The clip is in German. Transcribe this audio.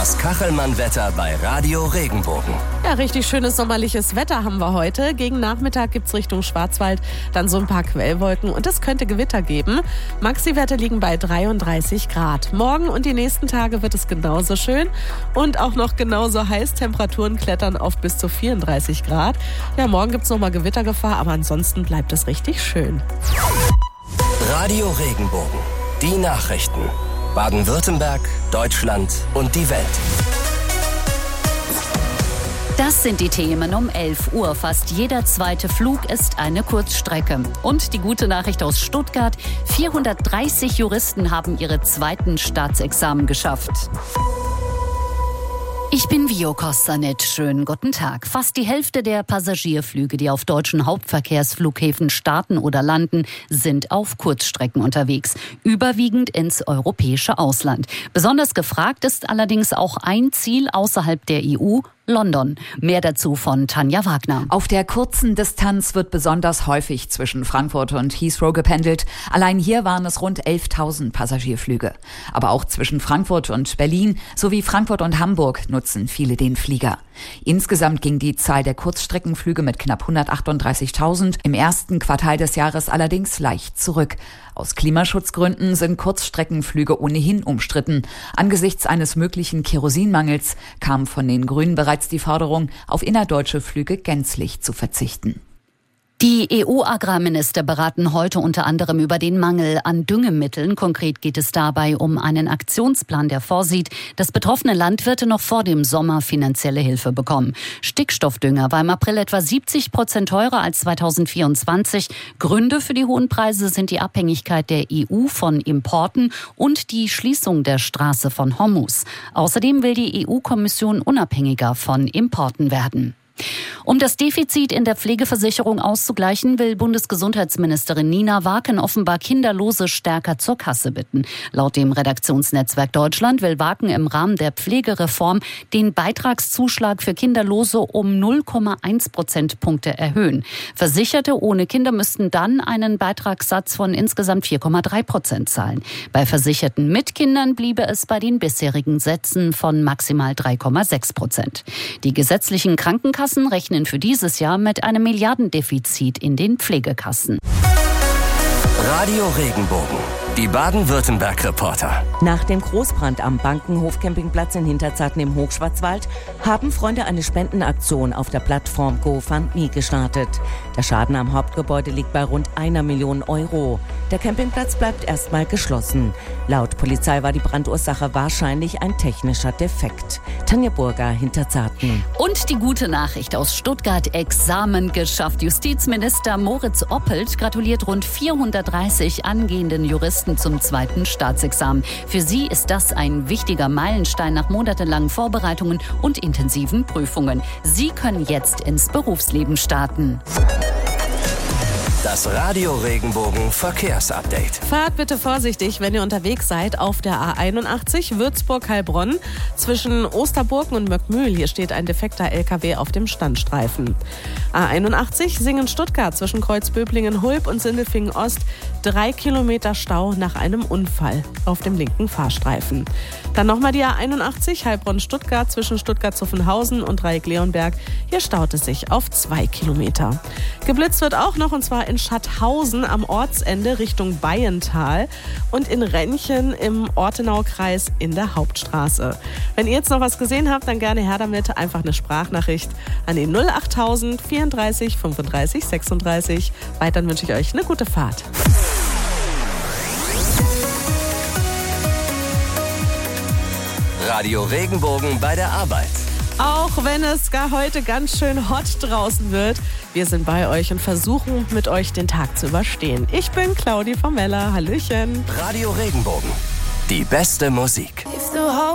Das Kachelmann-Wetter bei Radio Regenbogen. Ja, richtig schönes sommerliches Wetter haben wir heute. Gegen Nachmittag gibt's Richtung Schwarzwald dann so ein paar Quellwolken und es könnte Gewitter geben. Maxi-Werte liegen bei 33 Grad. Morgen und die nächsten Tage wird es genauso schön und auch noch genauso heiß. Temperaturen klettern auf bis zu 34 Grad. Ja, morgen gibt's nochmal Gewittergefahr, aber ansonsten bleibt es richtig schön. Radio Regenbogen. Die Nachrichten. Baden-Württemberg, Deutschland und die Welt. Das sind die Themen um 11 Uhr. Fast jeder zweite Flug ist eine Kurzstrecke. Und die gute Nachricht aus Stuttgart: 430 Juristen haben ihre zweiten Staatsexamen geschafft. Ich bin Vio Kostanet. Schönen guten Tag. Fast die Hälfte der Passagierflüge, die auf deutschen Hauptverkehrsflughäfen starten oder landen, sind auf Kurzstrecken unterwegs. Überwiegend ins europäische Ausland. Besonders gefragt ist allerdings auch ein Ziel außerhalb der EU: London. Mehr dazu von Tanja Wagner. Auf der kurzen Distanz wird besonders häufig zwischen Frankfurt und Heathrow gependelt. Allein hier waren es rund 11.000 Passagierflüge. Aber auch zwischen Frankfurt und Berlin sowie Frankfurt und Hamburg nutzen viele den Flieger. Insgesamt ging die Zahl der Kurzstreckenflüge mit knapp 138.000 im ersten Quartal des Jahres allerdings leicht zurück. Aus Klimaschutzgründen sind Kurzstreckenflüge ohnehin umstritten. Angesichts eines möglichen Kerosinmangels kam von den Grünen bereits die Forderung, auf innerdeutsche Flüge gänzlich zu verzichten. Die EU-Agrarminister beraten heute unter anderem über den Mangel an Düngemitteln. Konkret geht es dabei um einen Aktionsplan, der vorsieht, dass betroffene Landwirte noch vor dem Sommer finanzielle Hilfe bekommen. Stickstoffdünger war im April etwa 70% teurer als 2024. Gründe für die hohen Preise sind die Abhängigkeit der EU von Importen und die Schließung der Straße von Hormuz. Außerdem will die EU-Kommission unabhängiger von Importen werden. Um das Defizit in der Pflegeversicherung auszugleichen, will Bundesgesundheitsministerin Nina Waken offenbar Kinderlose stärker zur Kasse bitten. Laut dem Redaktionsnetzwerk Deutschland will Waken im Rahmen der Pflegereform den Beitragszuschlag für Kinderlose um 0,1 Prozentpunkte erhöhen. Versicherte ohne Kinder müssten dann einen Beitragssatz von insgesamt 4,3% zahlen. Bei Versicherten mit Kindern bliebe es bei den bisherigen Sätzen von maximal 3,6%. Die gesetzlichen Krankenkassen rechnen für dieses Jahr mit einem Milliardendefizit in den Pflegekassen. Radio Regenbogen. Die Baden-Württemberg-Reporter. Nach dem Großbrand am Bankenhof-Campingplatz in Hinterzarten im Hochschwarzwald haben Freunde eine Spendenaktion auf der Plattform GoFundMe gestartet. Der Schaden am Hauptgebäude liegt bei rund 1 Million Euro. Der Campingplatz bleibt erstmal geschlossen. Laut Polizei war die Brandursache wahrscheinlich ein technischer Defekt. Tanja Burger, Hinterzarten. Und die gute Nachricht aus Stuttgart: Examen geschafft. Justizminister Moritz Oppelt gratuliert rund 430 angehenden Juristen zum zweiten Staatsexamen. Für sie ist das ein wichtiger Meilenstein nach monatelangen Vorbereitungen und intensiven Prüfungen. Sie können jetzt ins Berufsleben starten. Das Radio Regenbogen Verkehrsupdate. Fahrt bitte vorsichtig, wenn ihr unterwegs seid auf der A81 Würzburg-Heilbronn zwischen Osterburgen und Möckmühl. Hier steht ein defekter LKW auf dem Standstreifen. A81 Singen-Stuttgart zwischen Kreuzböblingen-Hulb und Sindelfingen-Ost. 3 Kilometer Stau nach einem Unfall auf dem linken Fahrstreifen. Dann nochmal die A81 Heilbronn-Stuttgart zwischen Stuttgart-Zuffenhausen und Dreieck-Leonberg. Hier staut es sich auf 2 Kilometer. Geblitzt wird auch noch, und zwar in Schatthausen am Ortsende Richtung Bayental und in Rennchen im Ortenaukreis in der Hauptstraße. Wenn ihr jetzt noch was gesehen habt, dann gerne her damit. Einfach eine Sprachnachricht an die 08000 34 35 36. Weiter wünsche ich euch eine gute Fahrt. Radio Regenbogen bei der Arbeit. Auch wenn es gar heute ganz schön hot draußen wird, wir sind bei euch und versuchen mit euch den Tag zu überstehen. Ich bin Claudi Formella. Hallöchen. Radio Regenbogen. Die beste Musik.